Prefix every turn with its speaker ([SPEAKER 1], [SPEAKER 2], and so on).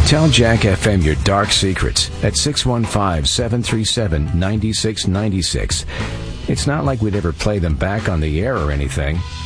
[SPEAKER 1] Tell Jack FM your dark secrets at 615-737-9696. It's not like we'd ever play them back on the air or anything.